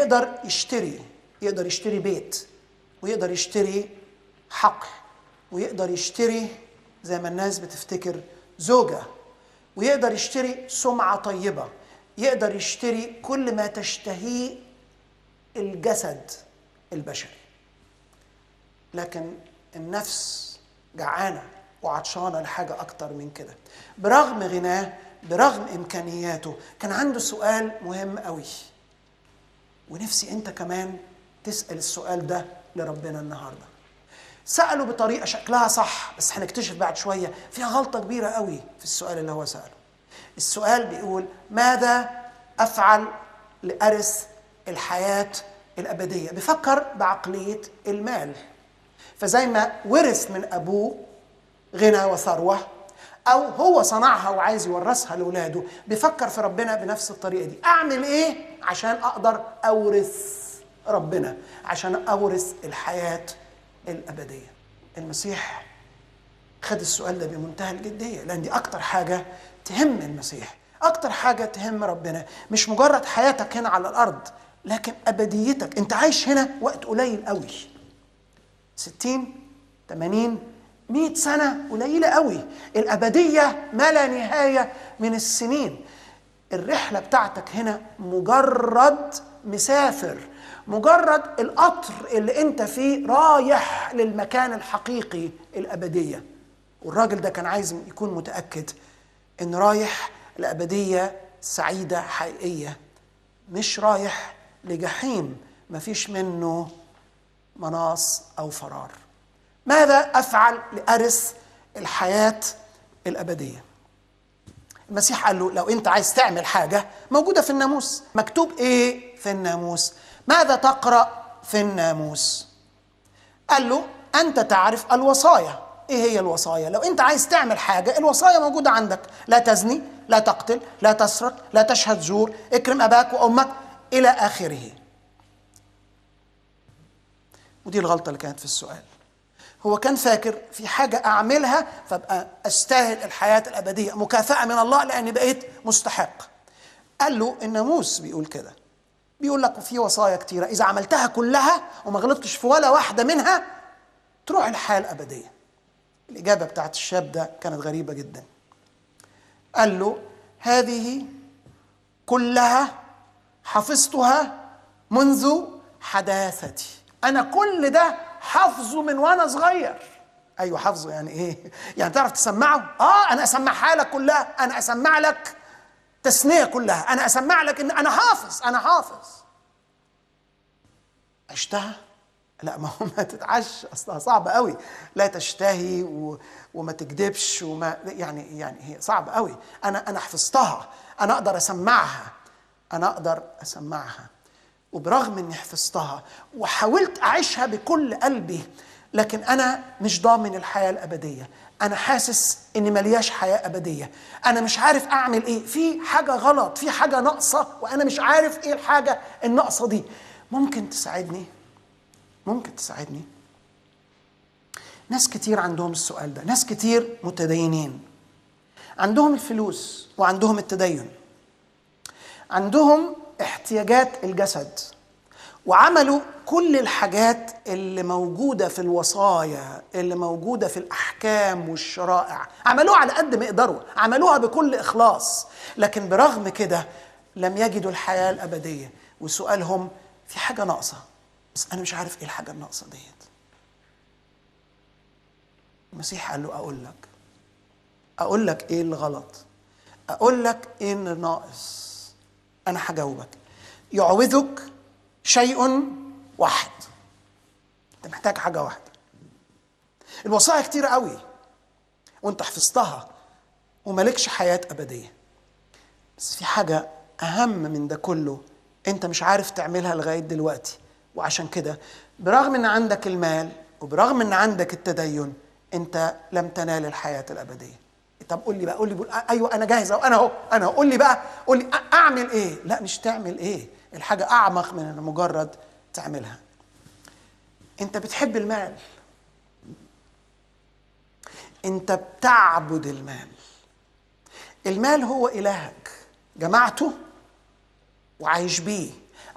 يقدر يشتري بيت، ويقدر يشتري حقل، ويقدر يشتري زي ما الناس بتفتكر زوجة، ويقدر يشتري سمعة طيبة، يقدر يشتري كل ما تشتهيه الجسد البشري. لكن النفس جعانة وعطشانة لحاجة أكتر من كده. برغم غناه، برغم إمكانياته، كان عنده سؤال مهم قوي، ونفسي أنت كمان تسأل السؤال ده لربنا النهاردة. سأله بطريقة شكلها صح، بس هنكتشف بعد شوية فيها غلطة كبيرة قوي في السؤال اللي هو سأله. السؤال بيقول: ماذا أفعل لأرث الحياة الأبدية؟ بيفكر بعقلية المال، فزي ما ورث من أبوه غنى وثروة، أو هو صنعها وعايز يورثها لأولاده، بيفكر في ربنا بنفس الطريقة دي. أعمل إيه عشان أقدر أورث ربنا، عشان أورث الحياة الأبدية؟ المسيح خد السؤال ده بمنتهى الجدية، لأن دي أكتر حاجة تهم المسيح، أكتر حاجة تهم ربنا. مش مجرد حياتك هنا على الأرض، لكن أبديتك. أنت عايش هنا وقت قليل قوي، 60 80 100 سنة قليلة قوي. الأبدية ما لا نهاية من السنين. الرحلة بتاعتك هنا مجرد مسافر، مجرد القطر اللي انت فيه رايح للمكان الحقيقي، الأبدية. والراجل ده كان عايز يكون متأكد ان رايح لأبدية سعيدة حقيقية، مش رايح لجحيم مفيش منه مناص أو فرار. ماذا أفعل لأرث الحياة الأبدية؟ المسيح قال له: لو أنت عايز تعمل حاجة موجودة في الناموس. مكتوب إيه في الناموس؟ ماذا تقرأ في الناموس؟ قال له: أنت تعرف الوصايا. إيه هي الوصايا؟ لو أنت عايز تعمل حاجة، الوصايا موجودة عندك: لا تزني، لا تقتل، لا تسرق، لا تشهد زور، اكرم أباك وأمك، إلى آخره. ودي الغلطة اللي كانت في السؤال. هو كان فاكر في حاجة أعملها فأبقى أستاهل الحياة الأبدية، مكافأة من الله لأني بقيت مستحق. قال له: الناموس بيقول كده، بيقول لك في وصايا كتيرة إذا عملتها كلها وما غلطتش في ولا واحدة منها تروح الحياة الأبدية. الإجابة بتاعت الشاب ده كانت غريبة جدا. قال له: هذه كلها حفظتها منذ حداثتي. أنا كل ده حفظه من وأنا صغير. أيوة، حفظه يعني إيه؟ يعني تعرف تسمعه؟ أنا أسمعها لك كلها، أنا أسمع لك تثنية كلها، أنا أسمع لك إن أنا حافظ. عشتها؟ لا، ما هو ما تتعش، أصلها صعبة قوي. لا تشتهي وما تكذبش وما يعني هي صعبة قوي. أنا حفظتها، أنا أقدر أسمعها. وبرغم إني حفظتها وحاولت أعيشها بكل قلبي، لكن أنا مش ضامن الحياة الأبدية. أنا حاسس إني ملياش حياة أبدية. أنا مش عارف أعمل إيه، في حاجة غلط، في حاجة ناقصة، وأنا مش عارف إيه الحاجة الناقصة دي. ممكن تساعدني؟ ناس كتير عندهم السؤال ده، ناس كتير متدينين، عندهم الفلوس وعندهم التدين، عندهم احتياجات الجسد، وعملوا كل الحاجات اللي موجودة في الوصايا، اللي موجودة في الأحكام والشرائع، عملوها على قد ما يقدروا، عملوها بكل إخلاص، لكن برغم كده لم يجدوا الحياة الأبدية. وسؤالهم: في حاجة ناقصة، بس أنا مش عارف إيه الحاجة الناقصة ديت. المسيح قال له: أقول لك إيه اللي غلط، أقول لك إيه اللي ناقص. أنا هجاوبك. يعوذك شيء واحد. أنت محتاج حاجة واحدة. الوصايا كتير قوي وأنت حفظتها وملكش حياة أبدية، بس في حاجة أهم من ده كله أنت مش عارف تعملها لغاية دلوقتي. وعشان كده برغم أن عندك المال وبرغم أن عندك التدين، أنت لم تنال الحياة الأبدية. طب قول لي أيوة أنا جاهز، أنا قول لي أعمل إيه؟ لا، مش تعمل إيه، الحاجة أعمق من أن مجرد تعملها. أنت بتحب المال، أنت بتعبد المال. المال هو إلهك، جمعته وعايش بيه،